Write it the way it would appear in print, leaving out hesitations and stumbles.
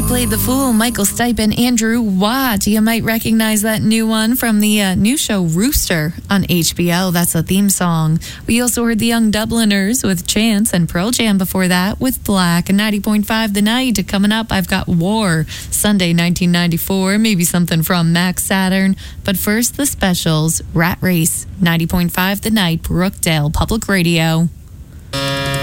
Played the Fool, Michael Stipe and Andrew Watt. You might recognize that new one from the new show Rooster on HBO. That's a theme song. We also heard the Young Dubliners with Chance and Pearl Jam before that with Black. And 90.5 The Night. Coming up, I've got War, Sunday 1994. Maybe something from Max Saturn. But first, the specials. Rat Race, 90.5 The Night, Brookdale Public Radio.